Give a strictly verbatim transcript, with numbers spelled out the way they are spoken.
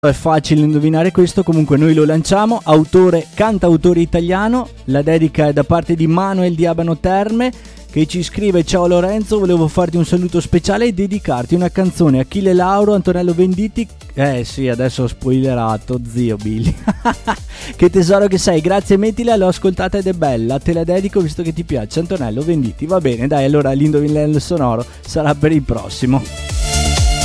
È facile indovinare questo, comunque noi lo lanciamo. Autore, cantautore italiano. La dedica è da parte di Manuel di Abano Terme, che ci scrive: ciao Lorenzo, volevo farti un saluto speciale e dedicarti una canzone. Achille Lauro, Antonello Venditti. Eh sì, adesso ho spoilerato, zio Billy. Che tesoro che sei, grazie, mettila, l'ho ascoltata ed è bella, te la dedico visto che ti piace. Antonello Venditti. Va bene, dai, allora l'indovinello sonoro sarà per il prossimo.